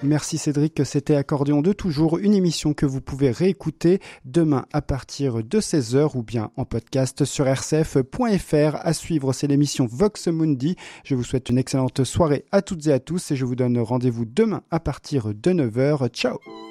Merci Cédric, c'était Accordéon de toujours, une émission que vous pouvez réécouter demain à partir de 16h ou bien en podcast sur rcf.fr. À suivre, c'est l'émission Vox Mundi. Je vous souhaite une excellente soirée à toutes et à tous et je vous donne rendez-vous demain à partir de 9h. Ciao!